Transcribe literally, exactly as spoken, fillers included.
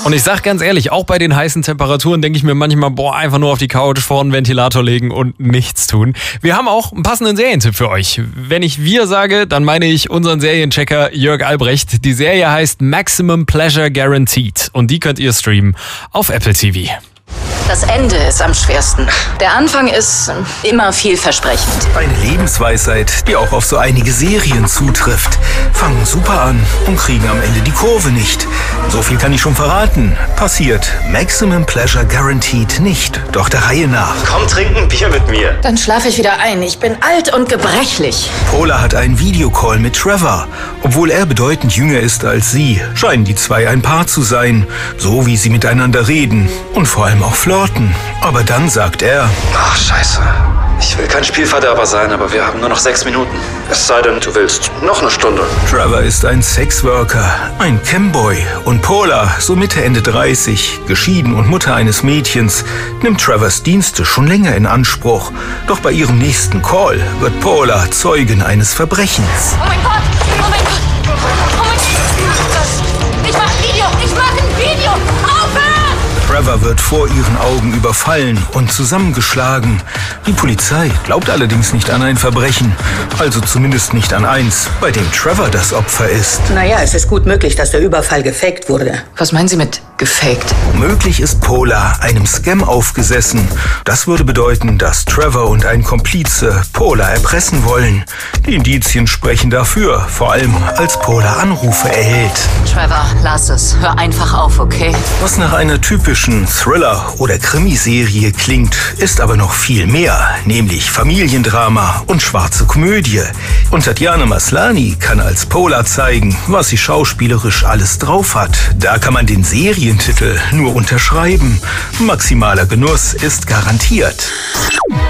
Und ich sag ganz ehrlich, auch bei den heißen Temperaturen denke ich mir manchmal, boah, einfach nur auf die Couch vor einen Ventilator legen und nichts tun. Wir haben auch einen passenden Serientipp für euch. Wenn ich wir sage, dann meine ich unseren Serienchecker Jörg Albrecht. Die Serie heißt Maximum Pleasure Guaranteed und die könnt ihr streamen auf Apple T V. Das Ende ist am schwersten. Der Anfang ist immer vielversprechend. Eine Lebensweisheit, die auch auf so einige Serien zutrifft. Fangen super an und kriegen am Ende die Kurve nicht. So viel kann ich schon verraten. Passiert Maximum Pleasure Guaranteed nicht. Doch der Reihe nach. Komm, trink ein Bier mit mir. Dann schlafe ich wieder ein. Ich bin alt und gebrechlich. Pola hat einen Videocall mit Trevor. Obwohl er bedeutend jünger ist als sie, scheinen die zwei ein Paar zu sein. So wie sie miteinander reden und vor allem auch flirten. Aber dann sagt er: Ach, scheiße. Ich will kein Spielverderber sein, aber wir haben nur noch sechs Minuten. Es sei denn, du willst noch eine Stunde. Trevor ist ein Sexworker, ein Camboy. Und Pola, so Mitte, Ende dreißig, geschieden und Mutter eines Mädchens, nimmt Trevors Dienste schon länger in Anspruch. Doch bei ihrem nächsten Call wird Pola Zeugin eines Verbrechens. Oh mein Gott! Oh mein Gott! Oh mein Gott! Ich mach ein Video! Ich mach ein Video! Aufhören! Trevor wird vor ihren Augen überfallen und zusammengeschlagen. Die Polizei glaubt allerdings nicht an ein Verbrechen. Also zumindest nicht an eins, bei dem Trevor das Opfer ist. Naja, es ist gut möglich, dass der Überfall gefaked wurde. Was meinen Sie mit gefaked? Womöglich ist Pola einem Scam aufgesessen. Das würde bedeuten, dass Trevor und ein Komplize Pola erpressen wollen. Die Indizien sprechen dafür, vor allem als Pola Anrufe erhält. Trevor, lass es. Hör einfach auf, okay? Was nach einer typischen Thriller- oder Krimiserie klingt, ist aber noch viel mehr, nämlich Familiendrama und schwarze Komödie. Und Tatjana Maslany kann als Pola zeigen, was sie schauspielerisch alles drauf hat. Da kann man den Serientitel nur unterschreiben. Maximaler Genuss ist garantiert.